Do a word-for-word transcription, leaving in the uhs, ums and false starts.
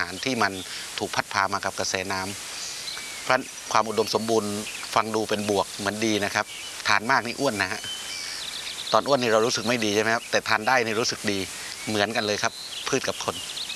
ารที่มันถูกพัดพามากับกระแสน้ำเพราะความอุดมสมบูรณ์ฟังดูเป็นบวกเหมือนดีนะครับทานมากนี่อ้วนนะฮะตอนอ้วนนี่เรารู้สึกไม่ดีใช่ไหมครับแต่ทานได้นี่รู้สึกดีเหมือนกันเลยครับพืชกับคน